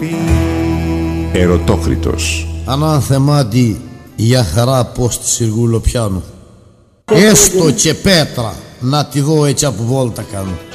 Ερωτόκριτος. Ανάνθεμάτι για χαρά πως τη σιργούλο πιάνω. Έστω και πέτρα να τη δω έτσι από βόλτα κάνω.